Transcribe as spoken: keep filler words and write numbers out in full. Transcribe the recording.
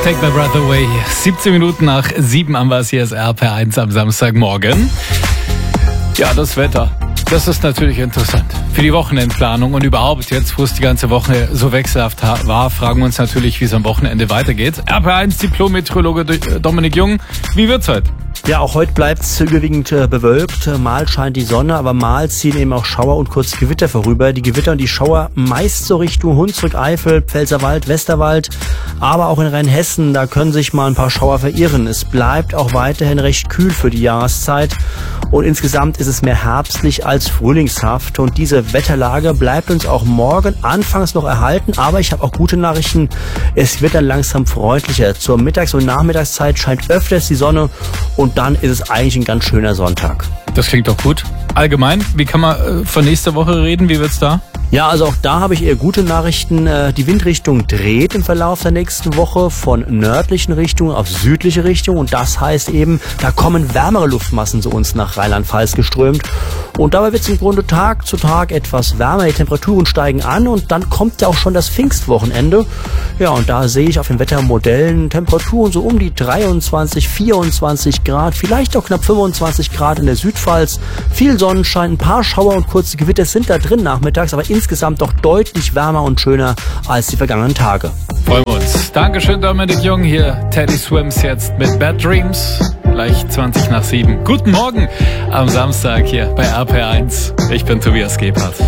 Take My Breath Away. siebzehn Minuten nach sieben am was hier ist R P R eins am Samstagmorgen. Ja, das Wetter. Das ist natürlich interessant. Für die Wochenendplanung und überhaupt jetzt, wo es die ganze Woche so wechselhaft war, fragen wir uns natürlich, wie es am Wochenende weitergeht. R P R eins Diplom-Meteorologe Dominik Jung, wie wird's heute? Ja, auch heute bleibt es überwiegend äh, bewölkt. Mal scheint die Sonne, aber mal ziehen eben auch Schauer und kurze Gewitter vorüber. Die Gewitter und die Schauer meist so Richtung Hunsrück, Eifel, Pfälzerwald, Westerwald, aber auch in Rheinhessen, da können sich mal ein paar Schauer verirren. Es bleibt auch weiterhin recht kühl für die Jahreszeit und insgesamt ist es mehr herbstlich als frühlingshaft. Und diese Wetterlage bleibt uns auch morgen anfangs noch erhalten, aber ich habe auch gute Nachrichten. Es wird dann langsam freundlicher. Zur Mittags- und Nachmittagszeit scheint öfters die Sonne und dann ist es eigentlich ein ganz schöner Sonntag. Das klingt doch gut. Allgemein, wie kann man äh, von nächster Woche reden? Wie wird's da? Ja, also auch da habe ich eher gute Nachrichten. Die Windrichtung dreht im Verlauf der nächsten Woche von nördlichen Richtungen auf südliche Richtung. Und das heißt eben, da kommen wärmere Luftmassen zu uns nach Rheinland-Pfalz geströmt. Und dabei wird es im Grunde Tag zu Tag etwas wärmer. Die Temperaturen steigen an und dann kommt ja auch schon das Pfingstwochenende. Ja, und da sehe ich auf den Wettermodellen Temperaturen so um die dreiundzwanzig, vierundzwanzig Grad, vielleicht auch knapp fünfundzwanzig Grad in der Südpfalz. Viel Sonnenschein, ein paar Schauer und kurze Gewitter sind da drin nachmittags, aber insgesamt doch deutlich wärmer und schöner als die vergangenen Tage. Freuen wir uns. Dankeschön, Dominik Jung. Hier Teddy Swims jetzt mit Bad Dreams. Gleich zwanzig nach sieben. Guten Morgen am Samstag hier bei R P R eins. Ich bin Tobias Gebhardt.